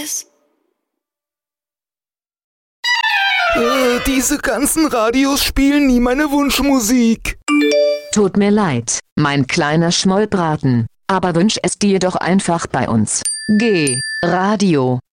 Tschüss. Diese ganzen Radios spielen nie meine Wunschmusik. Tut mir leid, mein kleiner Schmollbraten, aber wünsch es dir doch einfach bei uns. Geh, Radio.